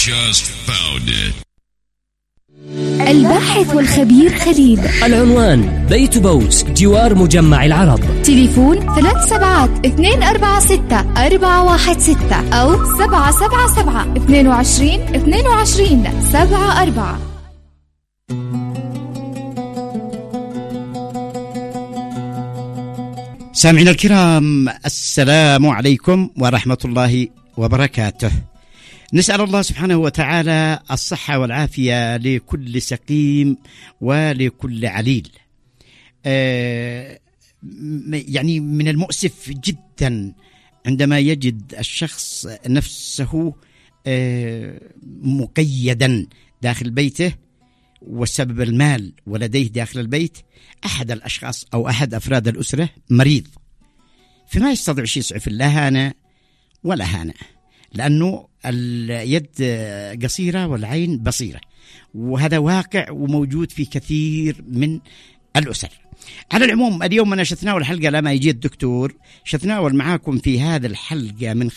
just found it. الباحث والخبير خليل. العنوان: بيت بوس جوار مجمع العرب. تليفون 37-246-416 أو 777-22-22-74. سامعينا الكرام، السلام عليكم ورحمة الله وبركاته. نسأل الله سبحانه وتعالى الصحة والعافية لكل سقيم ولكل عليل. يعني من المؤسف جدا عندما يجد الشخص نفسه مقيدا داخل بيته وسبب المال، ولديه داخل البيت أحد الأشخاص أو أحد أفراد الأسرة مريض، فما يستطيع شيء يسعف لا هانة ولا هانة، لأنه اليد قصيرة والعين بصيرة، وهذا واقع وموجود في كثير من الأسر. على العموم، اليوم أنا شتناول الحلقة لما يجي الدكتور، شتناول معاكم في هذا الحلقة من